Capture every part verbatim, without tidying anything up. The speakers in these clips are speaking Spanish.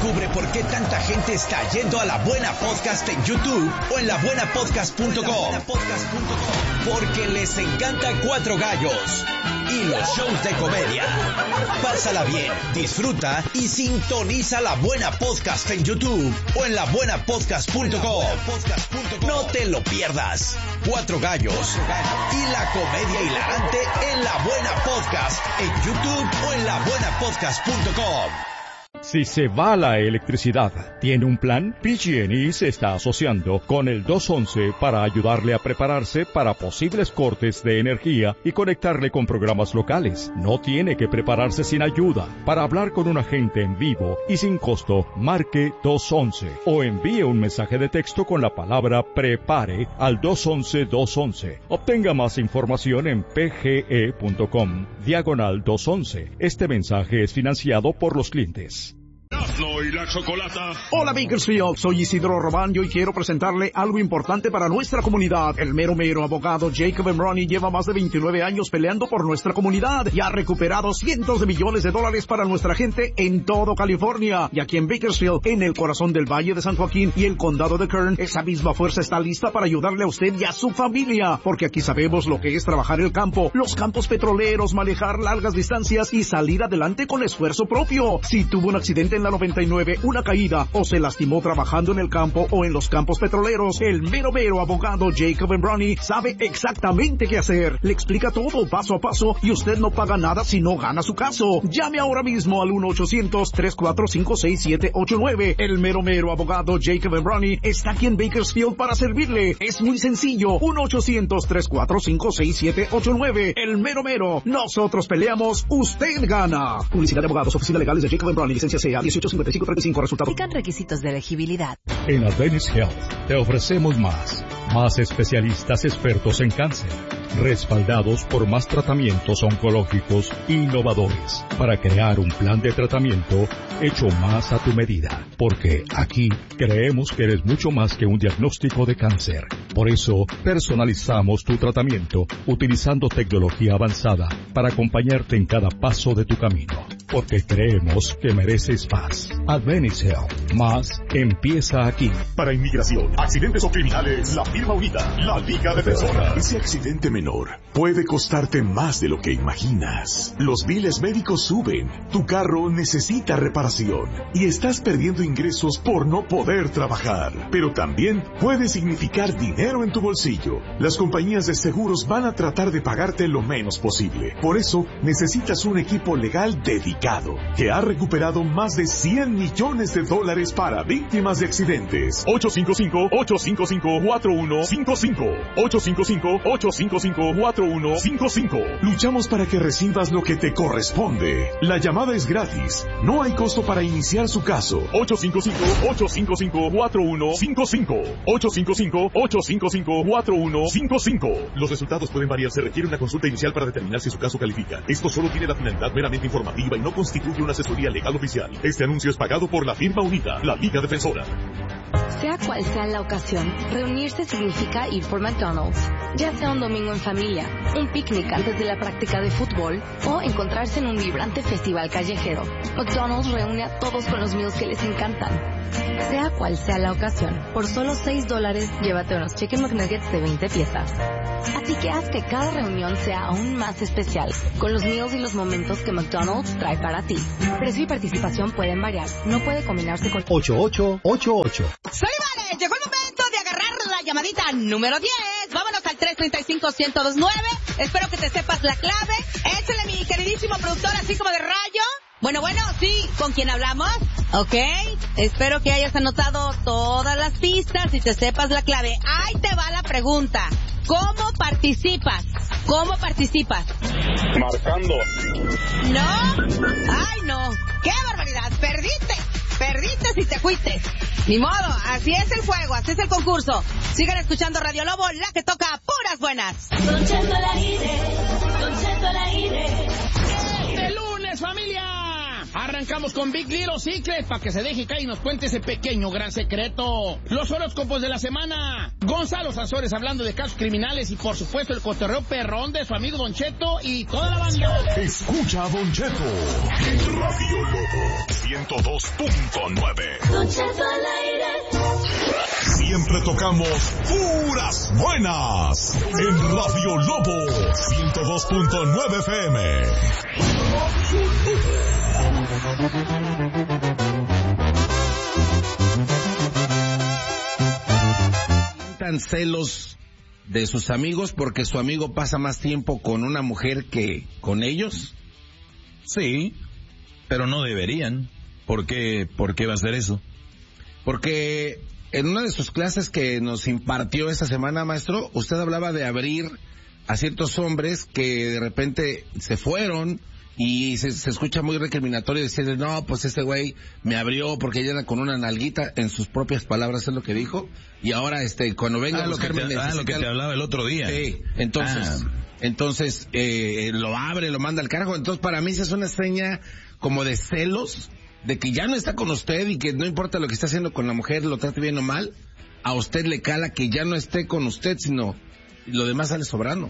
Descubre por qué tanta gente está yendo a La Buena Podcast en YouTube o en la buena podcast punto com. Porque les encanta Cuatro Gallos y los shows de comedia. Pásala bien, disfruta y sintoniza La Buena Podcast en YouTube o en la buena podcast punto com. No te lo pierdas. Cuatro Gallos y la comedia hilarante en La Buena Podcast en YouTube o en la buena podcast punto com. Si se va la electricidad, ¿tiene un plan? P G and E se está asociando con el dos once para ayudarle a prepararse para posibles cortes de energía y conectarle con programas locales. No tiene que prepararse sin ayuda. Para hablar con un agente en vivo y sin costo, marque dos once o envíe un mensaje de texto con la palabra PREPARE al dos once dos once. Obtenga más información en pge.com diagonal dos once. Este mensaje es financiado por los clientes. Y la chocolata. Hola Bakersfield, soy Isidro Román y hoy quiero presentarle algo importante para nuestra comunidad. El mero mero abogado Jacob Emroni lleva más de veintinueve años peleando por nuestra comunidad y ha recuperado cientos de millones de dólares para nuestra gente en todo California. Y aquí en Bakersfield, en el corazón del Valle de San Joaquín y el condado de Kern, esa misma fuerza está lista para ayudarle a usted y a su familia, porque aquí sabemos lo que es trabajar el campo, los campos petroleros, manejar largas distancias y salir adelante con esfuerzo propio. Si tuvo un accidente en la noventa y nueve, una caída o se lastimó trabajando en el campo o en los campos petroleros, el mero mero abogado Jacob Emroni sabe exactamente qué hacer. Le explica todo paso a paso y usted no paga nada si no gana su caso. Llame ahora mismo al uno ochocientos tres cuatro cinco seis siete ocho nueve. El mero mero abogado Jacob Emroni está aquí en Bakersfield para servirle. Es muy sencillo. uno ochocientos tres cuatro cinco seis siete ocho nueve. El mero mero. Nosotros peleamos, usted gana. Publicidad de abogados, oficina legales de Jacob Emroni, licencia C A dieciocho cincuenta y cinco treinta y cinco, resultados. Aplican requisitos de elegibilidad. En Adventist Health te ofrecemos más. Más especialistas expertos en cáncer, respaldados por más tratamientos oncológicos innovadores, para crear un plan de tratamiento hecho más a tu medida. Porque aquí creemos que eres mucho más que un diagnóstico de cáncer. Por eso personalizamos tu tratamiento utilizando tecnología avanzada para acompañarte en cada paso de tu camino. Porque creemos que mereces más. Adventist Health. Más empieza aquí. Para inmigración, accidentes o criminales, la firma unida, la Liga Defensora. Ese accidente menor puede costarte más de lo que imaginas. Los biles médicos suben, tu carro necesita reparación y estás perdiendo ingresos por no poder trabajar. Pero también puede significar dinero en tu bolsillo. Las compañías de seguros van a tratar de pagarte lo menos posible. Por eso necesitas un equipo legal dedicado que ha recuperado más de cien millones de dólares para víctimas de accidentes. ocho cinco cinco, ocho cinco cinco, cuatro uno cinco cinco. ocho cinco cinco, ocho cinco cinco, cuatro uno cinco cinco. Luchamos para que recibas lo que te corresponde. La llamada es gratis. No hay costo para iniciar su caso. ocho cinco cinco, ocho cinco cinco, cuatro uno cinco cinco. ocho cinco cinco, ocho cinco cinco, cuatro uno cinco cinco. Los resultados pueden variar. Se requiere una consulta inicial para determinar si su caso califica. Esto solo tiene la finalidad meramente informativa y no constituye una asesoría legal oficial. Este anuncio es pagado por la firma unida, la Liga Defensora. Sea cual sea la ocasión, reunirse significa ir por McDonald's. Ya sea un domingo en familia, un picnic antes de la práctica de fútbol o encontrarse en un vibrante festival callejero, McDonald's reúne a todos con los meals que les encantan. Sea cual sea la ocasión, por solo seis dólares llévate unos Chicken McNuggets de veinte piezas. Así que haz que cada reunión sea aún más especial, con los meals y los momentos que McDonald's trae para ti. Precio y participación pueden variar, no puede combinarse con... ocho ocho ocho ocho. ¡Salivales! Llegó el momento de agarrar la llamadita número diez. Vámonos al tres treinta y cinco, ciento veintinueve. Espero que te sepas la clave. Échale, mi queridísimo productor, así como de rayo. Bueno, bueno, sí, ¿con quién hablamos? Ok, espero que hayas anotado todas las pistas y te sepas la clave. Ahí te va la pregunta. ¿Cómo participas? ¿Cómo participas? Marcando. ¿No? ¡Ay, no! ¡Qué barbaridad! ¡Perdiste! ¡Perdiste si te fuiste! Ni modo, así es el juego, así es el concurso. Sigan escuchando Radio Lobo, la que toca puras buenas. Don Cheto al aire, Don Cheto al aire. Este lunes, familia, arrancamos con Big Little Secret para que se deje caer y nos cuente ese pequeño gran secreto. Los horóscopos de la semana. Gonzalo Sanzores hablando de casos criminales y por supuesto el cotorreo perrón de su amigo Don Cheto y toda la banda. Escucha a Don Cheto en Radio Lobo ciento dos punto nueve. Don Cheto al aire. Siempre tocamos puras buenas en Radio Lobo ciento dos punto nueve F M. Radio Lobo. Celos de sus amigos porque su amigo pasa más tiempo con una mujer que con ellos. Sí, pero no deberían. ¿Por qué, por qué va a ser eso? Porque en una de sus clases que nos impartió esta semana, maestro, usted hablaba de abrir a ciertos hombres que de repente se fueron y se, se escucha muy recriminatorio decirle, no, pues este güey me abrió porque ella era con una nalguita, en sus propias palabras es lo que dijo, y ahora este cuando venga ah, a lo que te, ah, lo que te hablaba el otro día. Sí, entonces, ah. entonces eh, lo abre, lo manda al carajo. Entonces para mí esa es una seña como de celos, de que ya no está con usted y que no importa lo que está haciendo con la mujer, lo trate bien o mal, a usted le cala que ya no esté con usted, sino lo demás sale sobrando.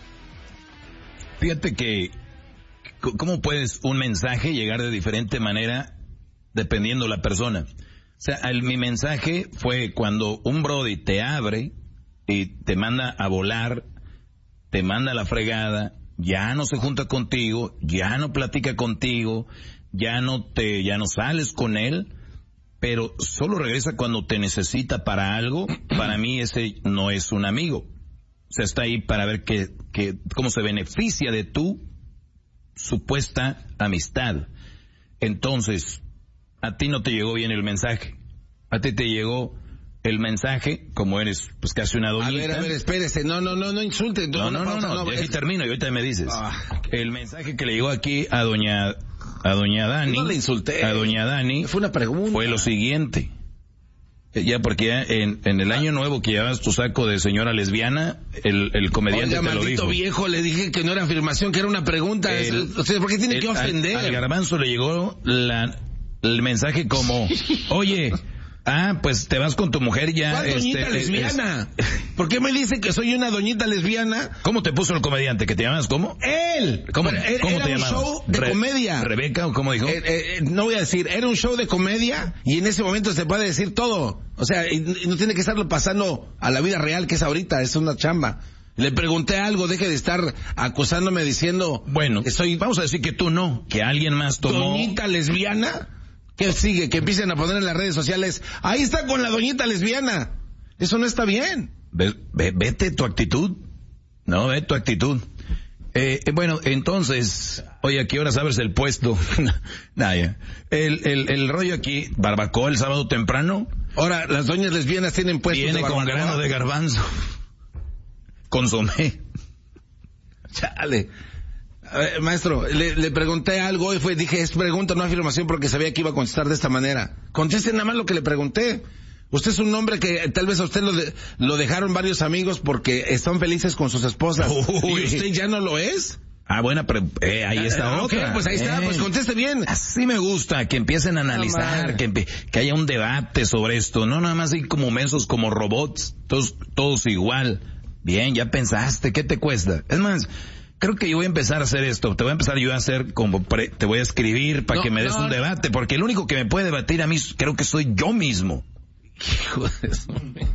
Fíjate que ¿cómo puedes un mensaje llegar de diferente manera dependiendo la persona? O sea, el, mi mensaje fue cuando un brody te abre y te manda a volar, te manda a la fregada, ya no se junta contigo, ya no platica contigo, ya no te, ya no sales con él, pero solo regresa cuando te necesita para algo. Para mí ese no es un amigo. O sea, está ahí para ver que, que, cómo se beneficia de tu supuesta amistad. Entonces, a ti no te llegó bien el mensaje. A ti te llegó el mensaje, como eres pues casi una doñita. A ver, a ver, espérese, no, no, no, no insulte. No, no, no, no, no, no ya aquí termino y ahorita me dices. Ah. El mensaje que le llegó aquí a doña, a doña Dani. No le insulté. A doña Dani. Fue una pregunta. Fue lo siguiente. Ya, porque ya en, en el año nuevo que llevabas tu saco de señora lesbiana, el, el comediante Oiga, te lo dijo. maldito viejo, le dije que no era afirmación, que era una pregunta. El, o sea, ¿por qué tiene el, que ofender? Al, al garbanzo le llegó la, el mensaje como, oye, ah, pues te vas con tu mujer ya. ¿Cuál este, doñita lesbiana? Es, ¿por qué me dice que soy una doñita lesbiana? ¿Cómo te puso el comediante? ¿Que te llamas cómo? Él. ¿Cómo, era, ¿cómo era te un llamabas? show de Re, comedia. ¿Rebeca o cómo dijo? Eh, eh, no voy a decir, era un show de comedia y en ese momento se puede decir todo. O sea, y, y no tiene que estarlo pasando a la vida real que es ahorita, es una chamba. Le pregunté algo, deje de estar acusándome diciendo... Bueno, que soy, vamos a decir que tú no, que alguien más tomó... ¿Doñita lesbiana? ¿Qué sigue? Que empiecen a poner en las redes sociales, ahí está con la doñita lesbiana. Eso no está bien. Ve, ve, vete tu actitud. No, ve tu actitud. Eh, eh, bueno, entonces, oye, ¿a qué hora sabes el puesto? Nah, ya. El, el, el rollo aquí, barbacoa el sábado temprano. Ahora, las doñas lesbianas tienen puestos Viene de barbacoa. con grano de garbanzo. Consomé. Chale. A ver, maestro, le, le pregunté algo y fue, dije, es pregunta, no afirmación, porque sabía que iba a contestar de esta manera. Conteste nada más lo que le pregunté. Usted es un hombre que tal vez a usted lo, de, lo dejaron varios amigos porque están felices con sus esposas. Uy. ¿Y usted ya no lo es? Ah, bueno, pero eh, ahí está eh, otra. Okay, pues ahí está, eh, pues conteste bien. Así me gusta, que empiecen a analizar, no, que, que haya un debate sobre esto. No nada más así como mensos, como robots, todos, todos igual. Bien, ya pensaste, ¿qué te cuesta? Es más, creo que yo voy a empezar a hacer esto. Te voy a empezar yo a hacer como, pre, te voy a escribir para no, que me des no, un debate, porque el único que me puede debatir a mí creo que soy yo mismo. Hijo de eso.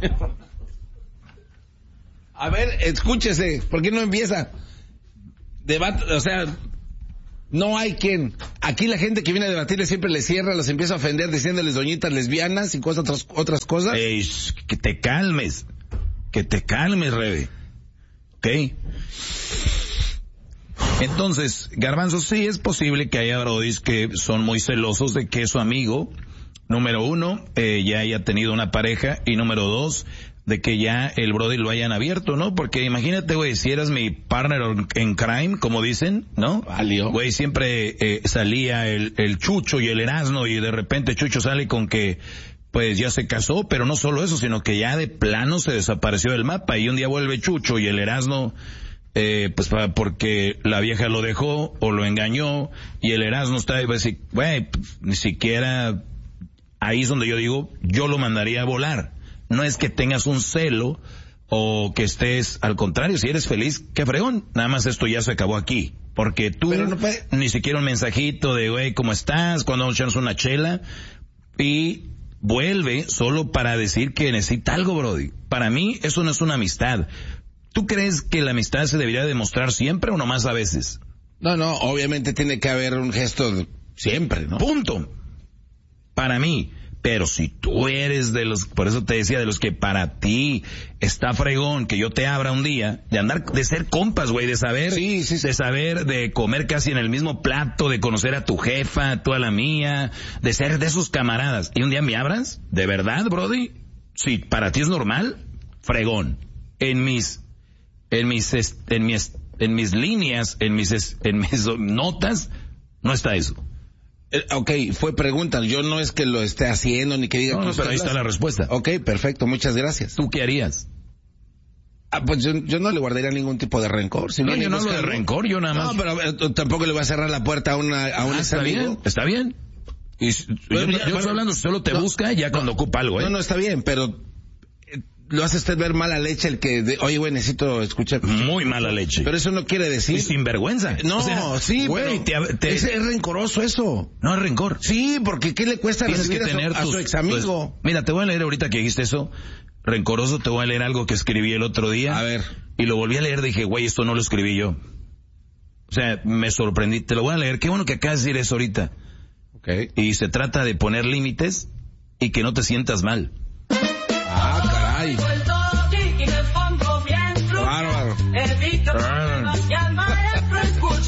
A ver, escúchese, ¿por qué no empieza? Debate, o sea, no hay quien. Aquí la gente que viene a debatirle siempre le cierra, los empieza a ofender diciéndoles doñitas lesbianas y cosas, otras, otras cosas. Ey, que te calmes, que te calmes, Rebe. ¿Ok? Entonces, Garbanzo, sí es posible que haya brodis que son muy celosos de que su amigo, número uno, eh, ya haya tenido una pareja, y número dos, de que ya el brody lo hayan abierto, ¿no? Porque imagínate, güey, si eras mi partner en crime, como dicen, ¿no? Valió. Güey, siempre eh, salía el, el Chucho y el Erasmo, y de repente Chucho sale con que, pues ya se casó, pero no solo eso, sino que ya de plano se desapareció del mapa, y un día vuelve Chucho y el Erasmo, eh, pues para, porque la vieja lo dejó o lo engañó y el Erasmo está ahí, va a decir, güey, ni siquiera, ahí es donde yo digo, yo lo mandaría a volar. No es que tengas un celo o que estés, al contrario, si eres feliz, qué fregón, nada más esto ya se acabó aquí. Porque tú, no puede... ni siquiera un mensajito de, güey, ¿cómo estás? Cuando vamos a echarnos una chela. Y vuelve solo para decir que necesita algo, brody. Para mí, eso no es una amistad. ¿Tú crees que la amistad se debería demostrar siempre o nomás a veces? No, no, obviamente tiene que haber un gesto de... siempre, ¿no? Punto. Para mí. Pero si tú eres de los, por eso te decía, de los que para ti está fregón que yo te abra un día, de andar, de ser compas, güey, de saber, sí, sí, sí. de saber, de comer casi en el mismo plato, de conocer a tu jefa, tú a la mía, de ser de esos camaradas. ¿Y un día me abras? ¿De verdad, brody? Si para ti es normal, fregón. En mis, en mis, en mis, en mis líneas, en mis, en mis notas, no está eso. Eh, ok, fue pregunta, yo no es que lo esté haciendo ni que diga... No, no, pero ahí está la respuesta. Ok, perfecto, muchas gracias. ¿Tú qué harías? Ah, pues yo, yo no le guardaría ningún tipo de rencor. Si no, yo no hablo de rencor, yo nada más... No, pero eh, tampoco le voy a cerrar la puerta a, una, a un ah, está amigo. Bien, está bien. Y, bueno, yo, ya, yo bueno, estoy hablando, solo te no, busca ya no, cuando ocupa algo, ¿eh? No, no, está bien, pero... lo hace usted ver mala leche el que, de, oye, güey, necesito escuchar. Muy mala leche. Pero eso no quiere decir. Y sinvergüenza. No, o sea, sí, güey, te, te, es, es rencoroso eso. No es rencor. Sí, porque ¿qué le cuesta Tienes recibir que tener a, su, tus, a su ex amigo? Pues, mira, te voy a leer ahorita que dijiste eso. Rencoroso, te voy a leer algo que escribí el otro día. A ver. Y lo volví a leer, dije, güey, esto no lo escribí yo. O sea, me sorprendí. Te lo voy a leer. Qué bueno que acabas de decir eso ahorita. Okay. Y se trata de poner límites y que no te sientas mal. Ah, caray.